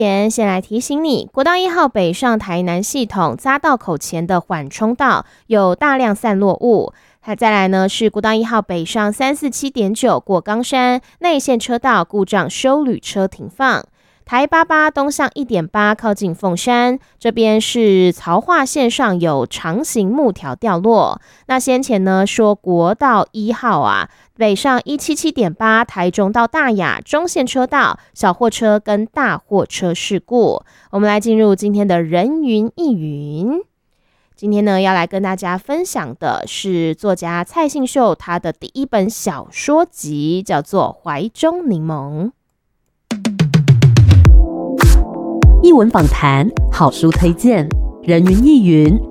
先来提醒你，国道1号北上台南系统匝道口前的缓冲道有大量散落物。再来呢是国道1号北上347.9过冈山内线车道故障休旅车停放。台88东向1.8靠近凤山，这边是曹化线上有长形木条掉落。那先前呢说国道1号啊，北上177.8台中到大雅中线车道小货车跟大货车事故。我们来进入今天的人云亦云。今天呢要来跟大家分享的是作家蔡信秀他的第一本小说集，叫做《怀中柠檬》。 艺文访谈、好书推荐、人云亦云，